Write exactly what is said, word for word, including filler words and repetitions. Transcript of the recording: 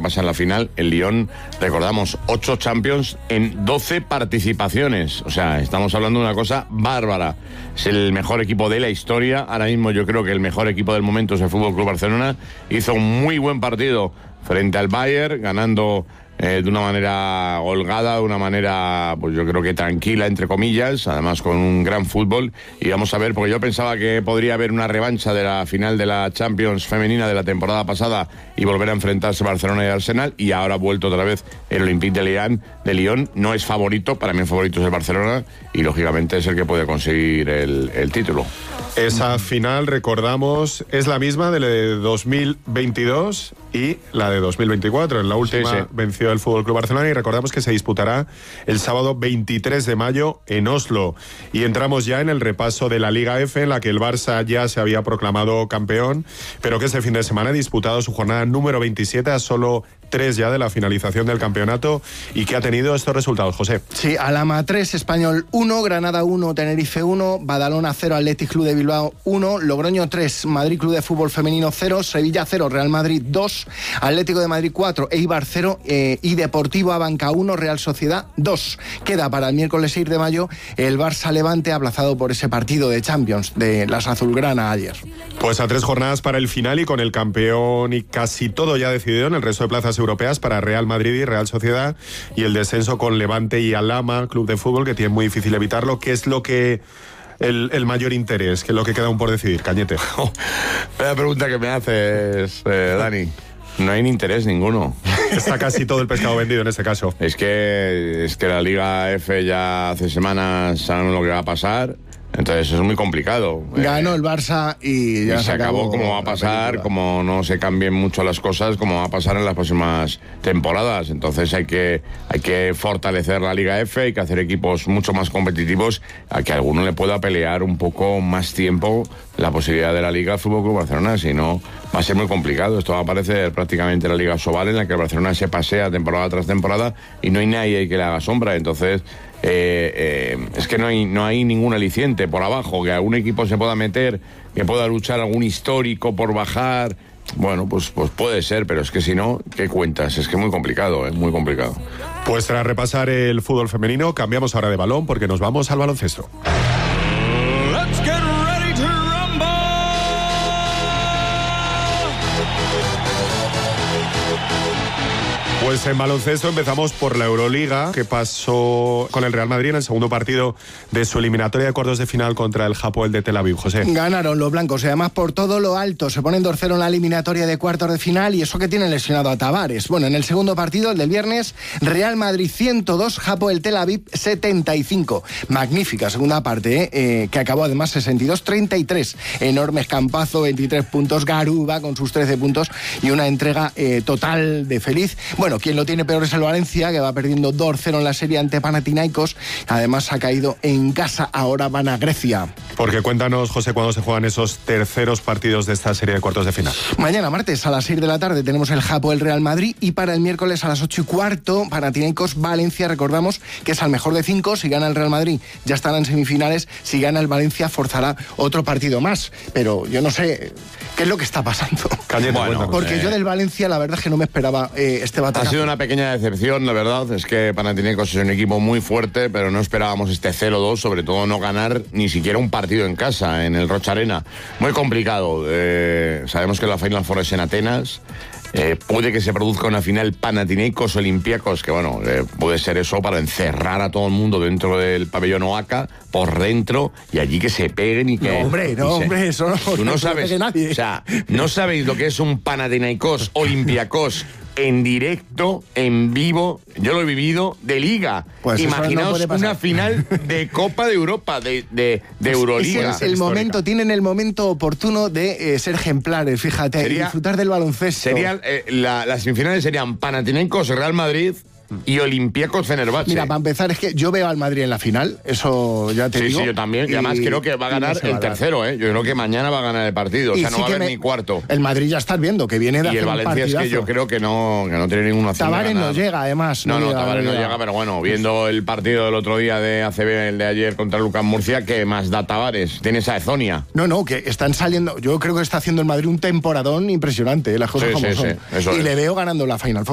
pasa en la final. El Lyon, recordamos, ocho Champions en doce participaciones. O sea, estamos hablando de una cosa bárbara. Es el mejor equipo de la historia. Ahora mismo yo creo que el mejor equipo del momento es el F C Barcelona. Hizo un muy buen partido frente al Bayern, ganando eh, de una manera holgada, de una manera, pues yo creo que tranquila, entre comillas, además con un gran fútbol. Y vamos a ver, porque yo pensaba que podría haber una revancha de la final de la Champions femenina de la temporada pasada y volver a enfrentarse Barcelona y Arsenal, y ahora ha vuelto otra vez el Olympique de Lyon. De Lyon no es favorito, para mí el favorito es el Barcelona, y lógicamente es el que puede conseguir el, el título. Esa final, recordamos, es la misma de la de dos mil veintidós y la de dos mil veinticuatro. En la última sí, sí. venció el F C Barcelona, y recordamos que se disputará el sábado veintitrés de mayo en Oslo. Y entramos ya en el repaso de la Liga F, en la que el Barça ya se había proclamado campeón, pero que este fin de semana ha disputado su jornada número veintisiete, a solo tres ya de la finalización del campeonato, y que ha tenido estos resultados, José. Sí, Alhama tres, Español uno, Granada uno, Tenerife uno, Badalona cero, Athletic Club de Bilbao uno, Logroño tres, Madrid Club de Fútbol Femenino cero, Sevilla cero, Real Madrid dos, Atlético de Madrid cuatro, Eibar cero eh, y Deportivo Abanca uno, Real Sociedad dos. Queda para el miércoles seis de mayo el Barça Levante, aplazado por ese partido de Champions de las azulgrana ayer. Pues a tres jornadas para el final, y con el campeón y casi todo ya decidido en el resto de plazas europeas para Real Madrid y Real Sociedad, y el descenso con Levante y Alhama Club de Fútbol, que tiene muy difícil evitarlo. ¿Qué es lo que el, el mayor interés? ¿Qué es lo que queda aún por decidir, Cañete? La pregunta que me haces, eh, Dani. No hay ni interés ninguno. Está casi todo el pescado vendido en este caso. Es que, es que la Liga F ya hace semanas saben lo que va a pasar. Entonces es muy complicado. Ganó el Barça y ya y se acabó, acabó como va a pasar, como no se cambien mucho las cosas, como va a pasar en las próximas temporadas. Entonces hay que, hay que fortalecer la Liga F, hay que hacer equipos mucho más competitivos, a que alguno le pueda pelear un poco más tiempo la posibilidad de la Liga al F C Barcelona. Si no, va a ser muy complicado. Esto va a parecer prácticamente la Liga Sobal, en la que el Barcelona se pasea temporada tras temporada y no hay nadie que le haga sombra. Entonces Eh, eh, es que no hay, no hay ningún aliciente por abajo, que algún equipo se pueda meter, que pueda luchar algún histórico por bajar. Bueno, pues, pues puede ser, pero es que si no, ¿qué cuentas? Es que es muy complicado, es muy complicado. Pues tras repasar el fútbol femenino, cambiamos ahora de balón, porque nos vamos al baloncesto. Let's get ready to rumble. Pues en baloncesto empezamos por la Euroliga, que pasó con el Real Madrid en el segundo partido de su eliminatoria de cuartos de final contra el Hapoel de Tel Aviv. José. Ganaron los blancos, y además por todo lo alto. Se ponen dos cero en la eliminatoria de cuartos de final, y eso que tienen lesionado a Tavares. Bueno, en el segundo partido, el del viernes, Real Madrid ciento dos, Hapoel Tel Aviv setenta y cinco. Magnífica segunda parte, ¿eh? Eh, que acabó además sesenta y dos treinta y tres. Enorme escampazo, veintitrés puntos, Garuba con sus trece puntos y una entrega eh, total de feliz. Bueno, quien lo tiene peor es el Valencia, que va perdiendo dos cero en la serie ante Panathinaikos. Además ha caído en casa, ahora van a Grecia. Porque cuéntanos, José, cuándo se juegan esos terceros partidos de esta serie de cuartos de final. Mañana martes a las seis de la tarde tenemos el Hapoel Real Madrid, y para el miércoles a las ocho y cuarto Panathinaikos Valencia. Recordamos que es al mejor de cinco. Si gana el Real Madrid ya estará en semifinales, si gana el Valencia forzará otro partido más. Pero yo no sé qué es lo que está pasando. Cañete, bueno, porque eh... yo del Valencia la verdad es que no me esperaba eh, este batacazo. Ha sido una pequeña decepción, la verdad. Es que Panathinaikos es un equipo muy fuerte, pero no esperábamos este cero dos, sobre todo no ganar ni siquiera un partido en casa, en el Rocha Arena. Muy complicado. Eh, sabemos que la Final Four es en Atenas. Eh, puede que se produzca una final Panathinaikos Olympiacos, que bueno, eh, puede ser eso para encerrar a todo el mundo dentro del pabellón Oaca, por dentro, y allí que se peguen y que... No, hombre, no, se, hombre, eso no, tú no, no sabes, se nadie. O sea, no sabéis lo que es un Panathinaikos Olympiacos en directo, en vivo. Yo lo he vivido de liga. Pues imaginaos no una final de Copa de Europa, de, de, de Euroliga. Es el, el momento, tienen el momento oportuno de eh, ser ejemplares, fíjate, sería, y disfrutar del baloncesto. Sería, eh, la, las semifinales serían Panathinaikos Real Madrid y Olympiacos Fenerbahce. Mira, para empezar, es que yo veo al Madrid en la final, eso ya te sí, digo. Sí, yo también, y, y además creo que va a ganar el tercero, ¿eh? Yo creo que mañana va a ganar el partido, o sea, no sí va a haber me... ni cuarto. El Madrid ya estás viendo, que viene de y hacer un partidazo. Y el Valencia es que yo creo que no, que no tiene ninguna opción. Tavares no llega, además. No, no, llega, Tavares no llega. llega, pero bueno, viendo el partido del otro día de A C B, el de ayer contra Lucas Murcia, ¿qué más da Tavares? Tienes a Ezonia. No, no, que están saliendo, yo creo que está haciendo el Madrid un temporadón impresionante, las cosas sí, como sí, son. Sí, eso y es. le veo ganando la Final Four.